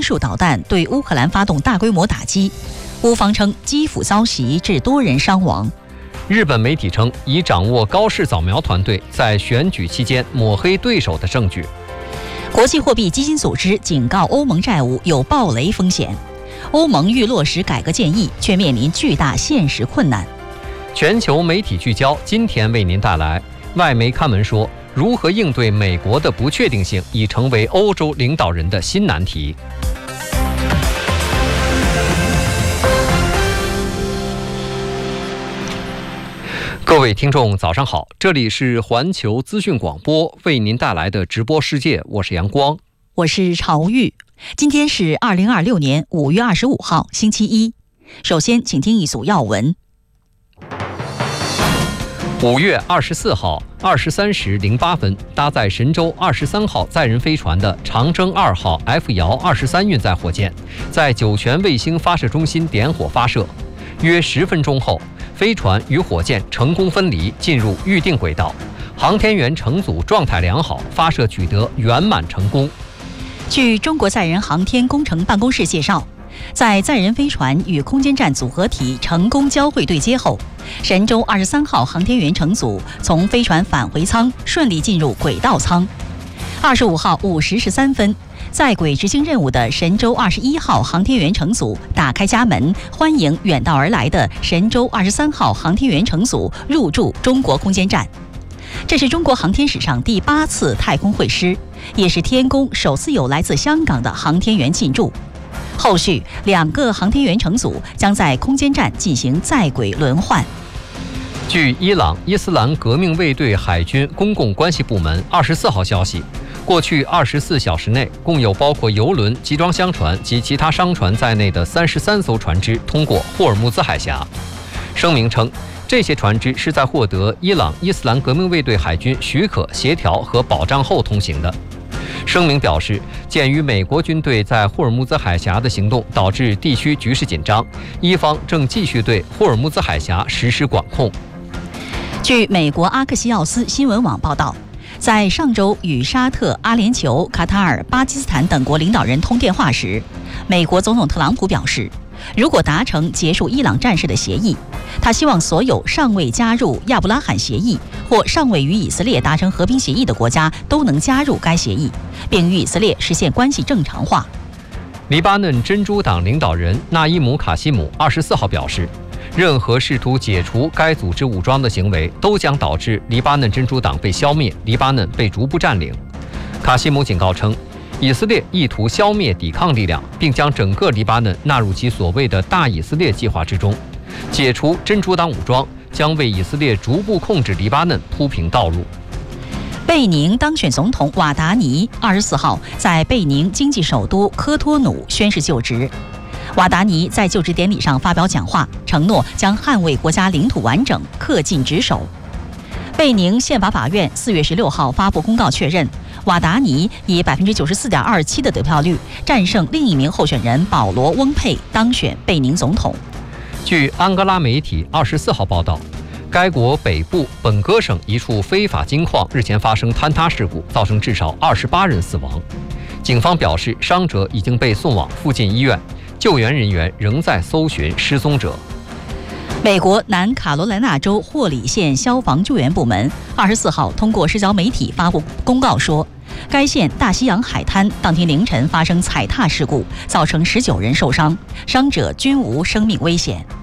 束导弹对乌克兰发动大规模打击。乌方称基辅遭袭致多人伤亡。 日本媒体称，已掌握高市扫描团队在选举期间抹黑对手的证据。 国际货币基金组织警告欧盟债务有暴雷风险。欧盟欲落实改革建议，却面临巨大现实困难。 全球媒体聚焦，今天为您带来外媒刊文说，如何应对美国的不确定性已成为欧洲领导人的新难题。各位听众早上好，这里是环球资讯广播为您带来的直播世界，我是阳光， 我是朝玉。今天是2026年5月25号星期一。首先请听一组要闻。 5月24号23时08分，搭载神舟23号载人飞船的长征2号 F 遥23运载火箭在酒泉卫星发射中心点火发射，约10分钟后，飞船与火箭成功分离，进入预定轨道，航天员乘组状态良好，发射取得圆满成功。 据中国载人航天工程办公室介绍，在载人飞船与空间站组合体成功交会对接后，神舟23号航天员乘组从飞船返回舱顺利进入轨道舱。25号5时13分，在轨执行任务的神舟21号航天员乘组打开家门，欢迎远道而来的神舟23号航天员乘组入驻中国空间站。这是中国航天史上第8次太空会师，也是天宫首次有来自香港的航天员进驻。后续2个航天员乘组将在空间站进行在轨轮换。 据伊朗伊斯兰革命卫队海军公共关系部门24号消息，过去24小时内，共有包括油轮、集装箱船及其他商船在内的33艘船只通过霍尔木兹海峡。声明称，这些船只是在获得伊朗伊斯兰革命卫队海军许可、协调和保障后通行的。声明表示，鉴于美国军队在霍尔木兹海峡的行动导致地区局势紧张，伊方正继续对霍尔木兹海峡实施管控。 据美国阿克西奥斯新闻网报道，在上周与沙特、阿联酋、卡塔尔、巴基斯坦等国领导人通电话时，美国总统特朗普表示，如果达成结束伊朗战事的协议，他希望所有尚未加入亚伯拉罕协议或尚未与以色列达成和平协议的国家都能加入该协议，并与以色列实现关系正常化。 黎巴嫩真主党领导人纳伊姆·卡西姆24号表示，任何试图解除该组织武装的行为都将导致黎巴嫩真主党被消灭，黎巴嫩被逐步占领。卡西姆警告称，以色列意图消灭抵抗力量，并将整个黎巴嫩纳入其所谓的大以色列计划之中。解除真主党武装将为以色列逐步控制黎巴嫩铺平道路。 贝宁当选总统瓦达尼24号在贝宁经济首都科托努宣誓就职。瓦达尼在就职典礼上发表讲话，承诺将捍卫国家领土完整，恪尽职守。贝宁宪法法院4月16号发布公告确认，瓦达尼以94.27%的得票率战胜另一名候选人保罗·翁佩，当选贝宁总统。 据安哥拉媒体24号报道，该国北部本戈省一处非法金矿日前发生坍塌事故，造成至少28人死亡。警方表示，伤者已经被送往附近医院，救援人员仍在搜寻失踪者。 美国南卡罗来纳州霍里县消防救援部门24号通过社交媒体发布公告说，该县大西洋海滩当天凌晨发生踩踏事故，造成19人受伤，伤者均无生命危险。